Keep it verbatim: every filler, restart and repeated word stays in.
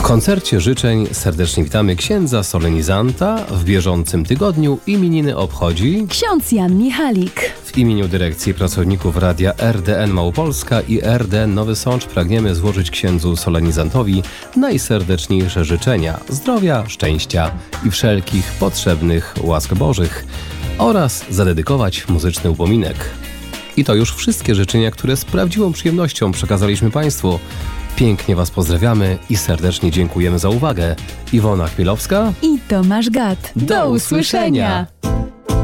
koncercie życzeń serdecznie witamy księdza solenizanta. W bieżącym tygodniu imieniny obchodzi ksiądz Jan Michalik. W imieniu dyrekcji pracowników radia R D N Małopolska i R D N Nowy Sącz pragniemy złożyć księdzu solenizantowi najserdeczniejsze życzenia zdrowia, szczęścia i wszelkich potrzebnych łask Bożych oraz zadedykować muzyczny upominek. I to już wszystkie życzenia, które z prawdziwą przyjemnością przekazaliśmy Państwu. Pięknie Was pozdrawiamy i serdecznie dziękujemy za uwagę. Iwona Chmielowska i Tomasz Gad. Do, Do usłyszenia!